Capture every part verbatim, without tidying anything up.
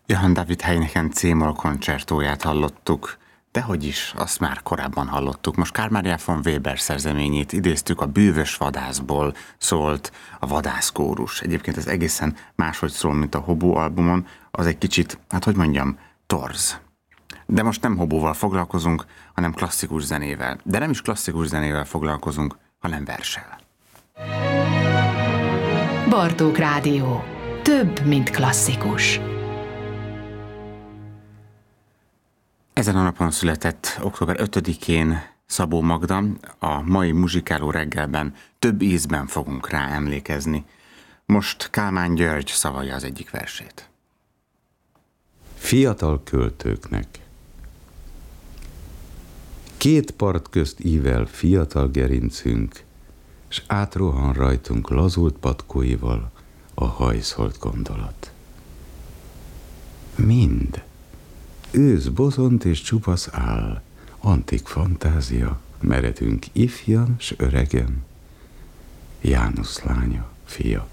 Johann David Heineken C-moll koncertóját hallottuk, dehogy is, azt már korábban hallottuk. Most Carl Maria von Weber szerzeményét idéztük, a Bűvös vadászból szólt a vadászkórus. Egyébként ez egészen máshogy szól, mint a Hobó albumon, az egy kicsit, hát hogy mondjam, torz. De most nem hobóval foglalkozunk, hanem klasszikus zenével. De nem is klasszikus zenével foglalkozunk, hanem verssel. Bartók Rádió. Több, mint klasszikus. Ezen a napon született október ötödikén Szabó Magda. A mai muzsikáló reggelben több ízben fogunk rá emlékezni. Most Kálmán György szavalja az egyik versét. Fiatal költőknek. Két part közt ível fiatal gerincünk, s átrohan rajtunk lazult patkóival a hajszolt gondolat. Mind ősz bozont és csupasz áll, antik fantázia, meredünk ifjan s öregen, János lánya, fia.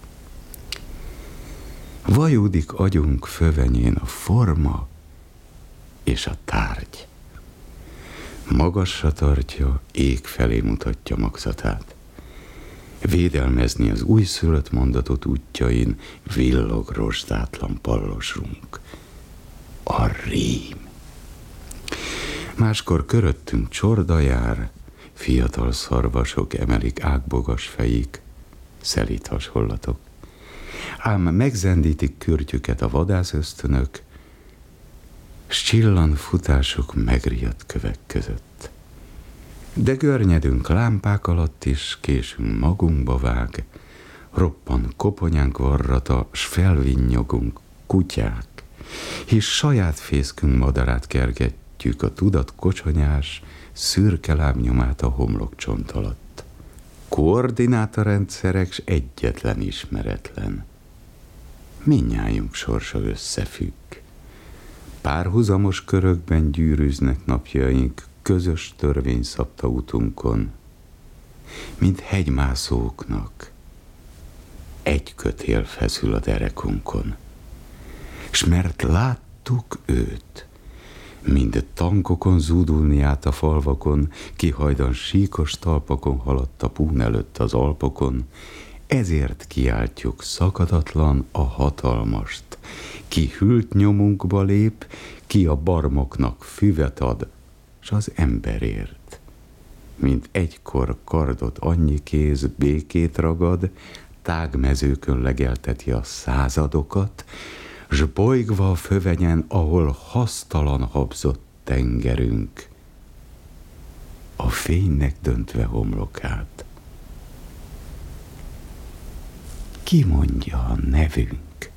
Vajúdik agyunk fövenyén a forma és a tárgy. Magasra tartja, ég felé mutatja magzatát. Védelmezni az újszülött mondatot útjain villog rozsdátlan pallosrunk. A rím. Máskor köröttünk csorda jár, fiatal szarvasok emelik ágbogas fejik, szelíd hasonlatok. Ám megzendítik kürtjüket a vadász ösztönök, s csillan futásuk megriadt kövek között. De görnyedünk lámpák alatt is, késünk magunkba vág, roppan koponyánk varrata, s felvinnyogunk kutyák, hisz saját fészkünk madarát kergetjük a tudat kocsonyás, szürke lábnyomát a homlokcsont alatt. Koordinátorrendszerek s egyetlen ismeretlen. Mindnyájunk sorsa összefügg. Párhuzamos körökben gyűrűznek napjaink közös törvény szabta utunkon, mint hegymászóknak egy kötél feszül a derekunkon. S mert láttuk őt, mind tankokon zúdulni át a falvakon, ki hajdan síkos talpakon haladt a pún előtt az Alpokon, ezért kiáltjuk szakadatlan a hatalmast, ki hűlt nyomunkba lép, ki a barmoknak füvet ad, s az emberért. Mint egykor kardot annyi kéz békét ragad, tágmezőkön legelteti a századokat, s bolygva a fövenyen, ahol hasztalan habzott tengerünk, a fénynek döntve homlokát. Ki mondja a nevünk?